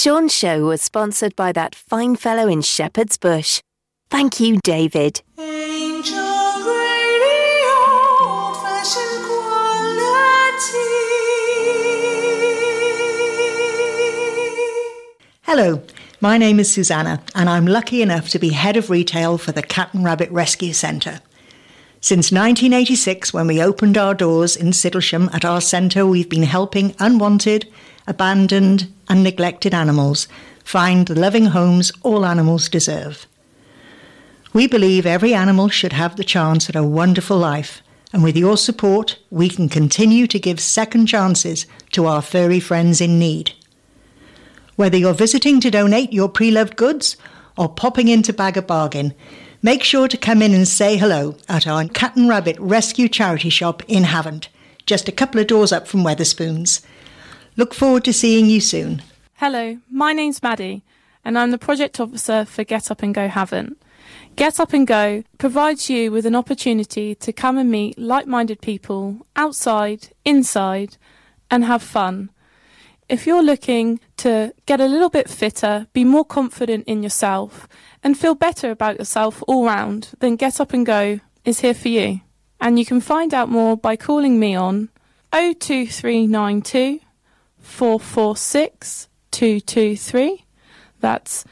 Sean Show was sponsored by that fine fellow in Shepherd's Bush. Thank you, David. Angel Radio, old-fashioned quality. Hello, my name is Susanna, and I'm lucky enough to be head of retail for the Cat and Rabbit Rescue Centre. Since 1986, when we opened our doors in Sidlesham at our centre, we've been helping unwanted, abandoned and neglected animals find the loving homes all animals deserve. We believe every animal should have the chance at a wonderful life, and with your support, we can continue to give second chances to our furry friends in need. Whether you're visiting to donate your pre-loved goods or popping in to bag a bargain, make sure to come in and say hello at our Cat and Rabbit Rescue Charity Shop in Havant, just a couple of doors up from Wetherspoons. Look forward to seeing you soon. Hello, my name's Maddie, and I'm the Project Officer for Get Up and Go Havant. Get Up and Go provides you with an opportunity to come and meet like-minded people outside, inside, and have fun. If you're looking to get a little bit fitter, be more confident in yourself, and feel better about yourself all round, then Get Up and Go is here for you. And you can find out more by calling me on 02392 446 223. That's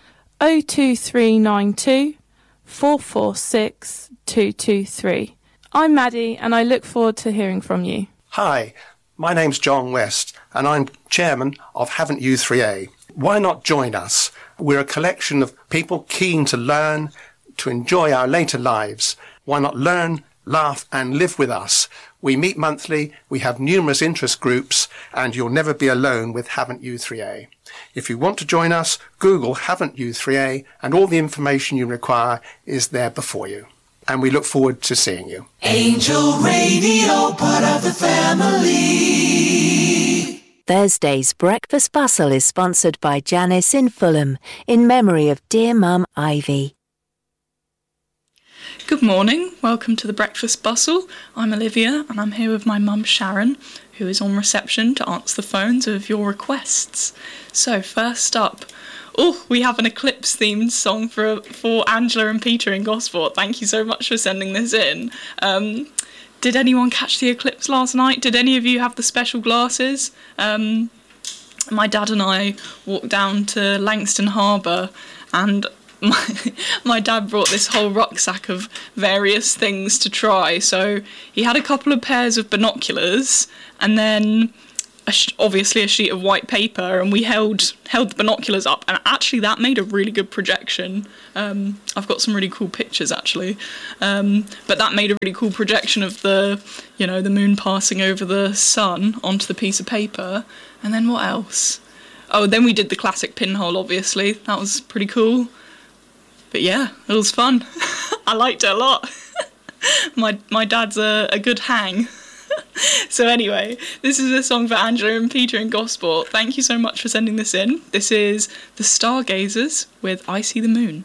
02392 446 223. I'm Maddie, and I look forward to hearing from you. Hi, my name's John West, and I'm chairman of Haven't You 3A. Why not join us? We're a collection of people keen to learn, to enjoy our later lives. Why not learn, laugh and live with us? We meet monthly, we have numerous interest groups, and you'll never be alone with Haven't You 3A. If you want to join us, Google Haven't You 3A, and all the information you require is there before you. And we look forward to seeing you. Angel Radio, part of the family. Thursday's Breakfast Bustle is sponsored by Janice in Fulham, in memory of dear Mum Ivy. Good morning, welcome to the Breakfast Bustle. I'm Olivia and I'm here with my mum Sharon, who is on reception to answer the phones of your requests. So first up, we have an Eclipse themed song for Angela and Peter in Gosport. Thank you so much for sending this in. Did anyone catch the eclipse last night? Did any of you have the special glasses? My dad and I walked down to Langston Harbour, and my dad brought this whole rucksack of various things to try. So he had a couple of pairs of binoculars, and then obviously a sheet of white paper, and we held the binoculars up, and actually that made a really good projection. I've got some really cool pictures actually, but that made a really cool projection of the moon passing over the sun onto the piece of paper. And then what else? Then we did the classic pinhole, obviously. That was pretty cool. But yeah, it was fun. I liked it a lot. My dad's a good hang. So anyway, this is a song for Angela and Peter in Gosport. Thank you so much for sending this in. This is The Stargazers with I See the Moon.